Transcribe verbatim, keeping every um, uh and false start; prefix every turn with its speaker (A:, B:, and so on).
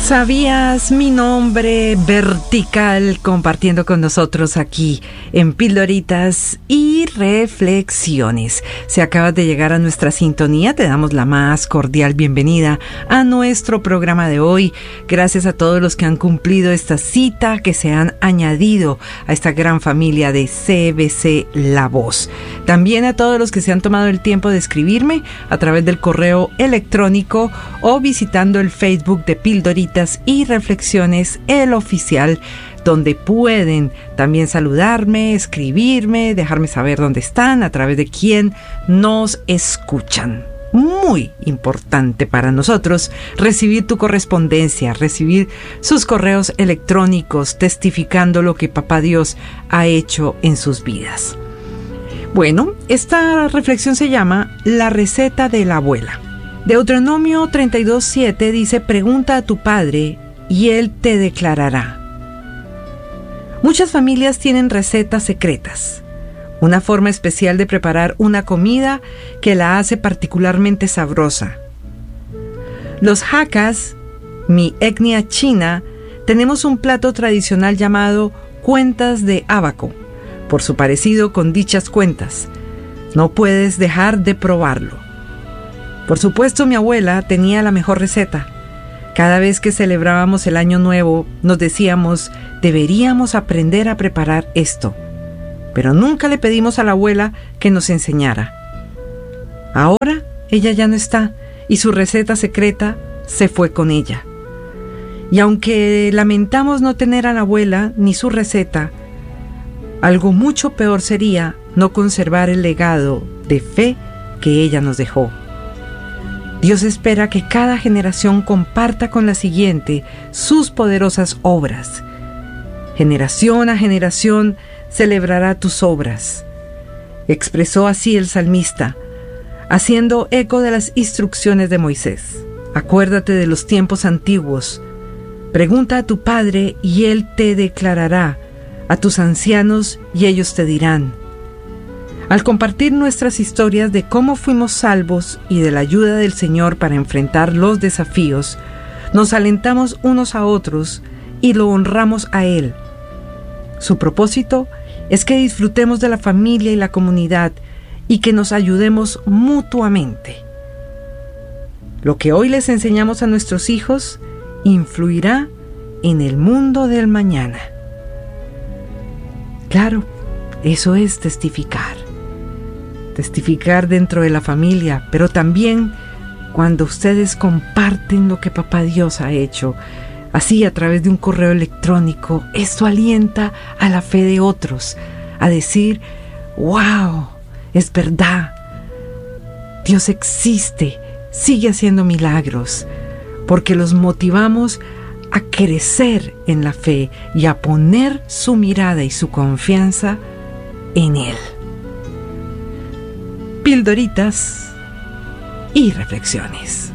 A: ¿Sabías? Mi nombre vertical compartiendo con nosotros aquí en Pildoritas y Reflexiones. Si acabas de llegar a nuestra sintonía, te damos la más cordial bienvenida a nuestro programa de hoy. Gracias a todos los que han cumplido esta cita, que se han añadido a esta gran familia de C B C La Voz. También a todos los que se han tomado el tiempo de escribirme a través del correo electrónico o visitando el Facebook de Pildoritas y Reflexiones, el oficial, donde pueden también saludarme, escribirme, dejarme saber dónde están, a través de quién nos escuchan. Muy importante para nosotros recibir tu correspondencia, recibir sus correos electrónicos testificando lo que Papá Dios ha hecho en sus vidas. Bueno, esta reflexión se llama La receta de la abuela. Deuteronomio treinta y dos siete dice: pregunta a tu padre y él te declarará. Muchas familias tienen recetas secretas, una forma especial de preparar una comida que la hace particularmente sabrosa. Los Hakkas, mi etnia china, tenemos un plato tradicional llamado cuentas de abaco, por su parecido con dichas cuentas. No puedes dejar de probarlo. Por supuesto, mi abuela tenía la mejor receta. Cada vez que celebrábamos el Año Nuevo, nos decíamos, deberíamos aprender a preparar esto. Pero nunca le pedimos a la abuela que nos enseñara. Ahora, ella ya no está, y su receta secreta se fue con ella. Y aunque lamentamos no tener a la abuela ni su receta, algo mucho peor sería no conservar el legado de fe que ella nos dejó. Dios espera que cada generación comparta con la siguiente sus poderosas obras. Generación a generación celebrará tus obras. Expresó así el salmista, haciendo eco de las instrucciones de Moisés. Acuérdate de los tiempos antiguos. Pregunta a tu padre y él te declarará, a tus ancianos y ellos te dirán. Al compartir nuestras historias de cómo fuimos salvos y de la ayuda del Señor para enfrentar los desafíos, nos alentamos unos a otros y lo honramos a Él. Su propósito es que disfrutemos de la familia y la comunidad y que nos ayudemos mutuamente. Lo que hoy les enseñamos a nuestros hijos influirá en el mundo del mañana. Claro, eso es testificar. Testificar dentro de la familia, pero también cuando ustedes comparten lo que Papá Dios ha hecho, así a través de un correo electrónico, esto alienta a la fe de otros, a decir, wow, es verdad, Dios existe, sigue haciendo milagros, porque los motivamos a crecer en la fe y a poner su mirada y su confianza en Él. Pildoritas y reflexiones.